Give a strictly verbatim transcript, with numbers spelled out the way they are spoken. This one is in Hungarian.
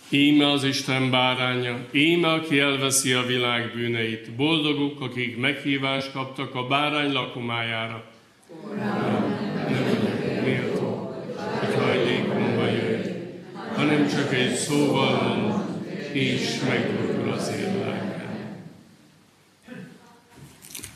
Íme az Isten báránya, íme, aki elveszi a világ bűneit. Boldogok, akik meghívást kaptak a bárány lakomájára. Nem vagyok méltó, hogy hajlékomba jöjj, hanem csak egy szóval mond, és meggyógyul az én lelkem.